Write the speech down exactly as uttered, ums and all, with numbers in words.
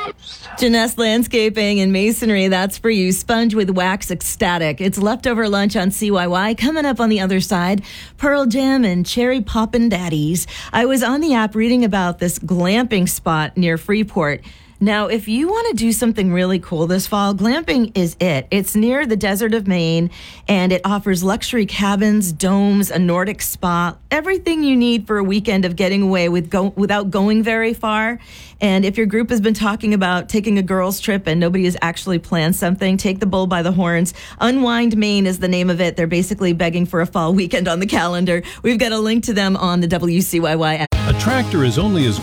Jeunesse Landscaping and Masonry, that's for you. Sponge with Wax Ecstatic. It's leftover lunch on C Y Y. Coming up on the other side, Pearl Jam and Cherry Poppin' Daddies. I was on the app reading about this glamping spot near Freeport. Now, if you want to do something really cool this fall, glamping is it. It's near the desert of Maine, and it offers luxury cabins, domes, a Nordic spa, everything you need for a weekend of getting away with go- without going very far. And if your group has been talking about taking a girls' trip and nobody has actually planned something, take the bull by the horns. Unwind Maine is the name of it. They're basically begging for a fall weekend on the calendar. We've got a link to them on the W C Y Y app. A tractor is only as